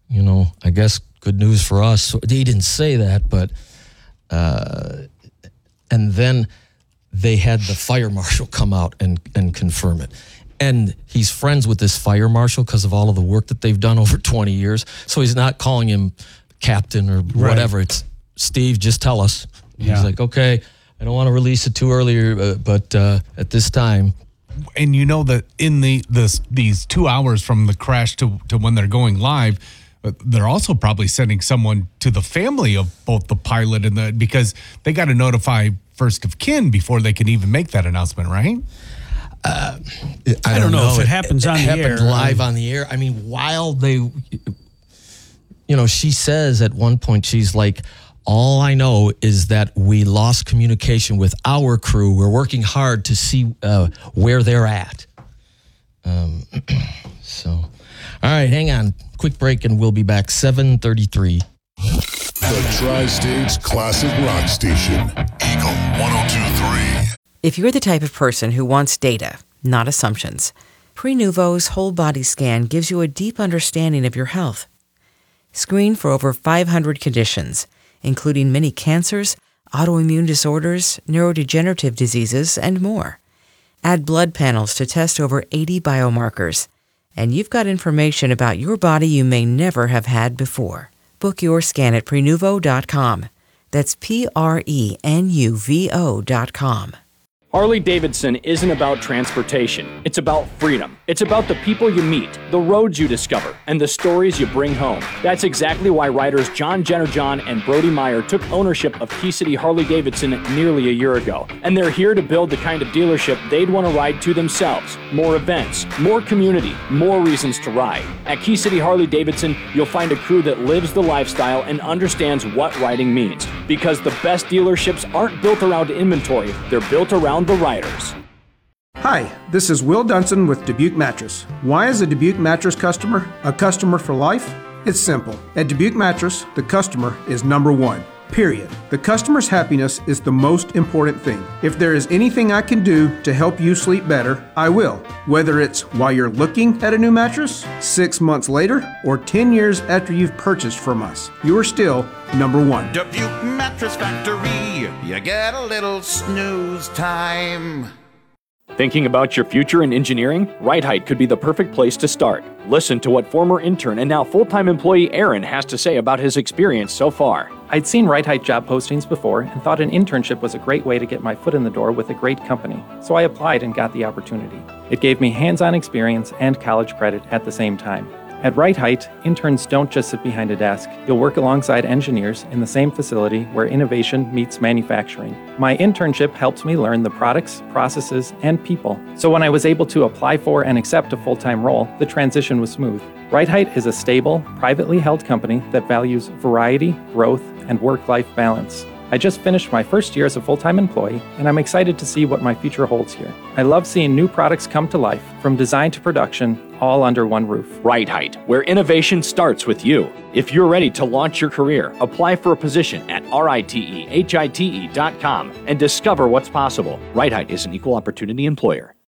I guess good news for us. So he didn't say that, but and then they had the fire marshal come out and confirm it. And he's friends with this fire marshal because of all of the work that they've done over 20 years. So he's not calling him captain or whatever. It's Steve, just tell us. Yeah. He's like, okay, I don't want to release it too early, but at this time. And that in these 2 hours from the crash to when they're going live, they're also probably sending someone to the family of both the pilot and because they got to notify first of kin before they can even make that announcement, right? I don't know if it happens on the air. It happened live on the air. I mean, while they, she says at one point, she's like, all I know is that we lost communication with our crew. We're working hard to see where they're at. All right, hang on. Quick break and we'll be back. 7:33. The Tri-States Classic Rock Station. Eagle 102.3. If you're the type of person who wants data, not assumptions, Prenuvo's whole body scan gives you a deep understanding of your health. Screen for over 500 conditions, including many cancers, autoimmune disorders, neurodegenerative diseases, and more. Add blood panels to test over 80 biomarkers, and you've got information about your body you may never have had before. Book your scan at Prenuvo.com. That's Prenuvo.com. Harley-Davidson isn't about transportation. It's about freedom. It's about the people you meet, the roads you discover, and the stories you bring home. That's exactly why riders John Jennerjohn and Brody Meyer took ownership of Key City Harley-Davidson nearly a year ago. And they're here to build the kind of dealership they'd want to ride to themselves. More events, more community, more reasons to ride. At Key City Harley-Davidson, you'll find a crew that lives the lifestyle and understands what riding means. Because the best dealerships aren't built around inventory, they're built around the riders. Hi, this is Will Dunson with Dubuque Mattress. Why is a Dubuque Mattress customer a customer for life? It's simple. At Dubuque Mattress, the customer is number one. Period. The customer's happiness is the most important thing. If there is anything I can do to help you sleep better, I will. Whether it's while you're looking at a new mattress, 6 months later, or 10 years after you've purchased from us, you are still number one. Dubuque Mattress Factory, you get a little snooze time. Thinking about your future in engineering? Right Height could be the perfect place to start. Listen to what former intern and now full-time employee Aaron has to say about his experience so far. I'd seen Right Height job postings before and thought an internship was a great way to get my foot in the door with a great company, so I applied and got the opportunity. It gave me hands-on experience and college credit at the same time. At Right Height, interns don't just sit behind a desk. You'll work alongside engineers in the same facility where innovation meets manufacturing. My internship helped me learn the products, processes, and people. So when I was able to apply for and accept a full-time role, the transition was smooth. Right Height is a stable, privately held company that values variety, growth, and work-life balance. I just finished my first year as a full-time employee, and I'm excited to see what my future holds here. I love seeing new products come to life, from design to production, all under one roof. Right Height, where innovation starts with you. If you're ready to launch your career, apply for a position at RITEHITE.com and discover what's possible. Right Height is an equal opportunity employer.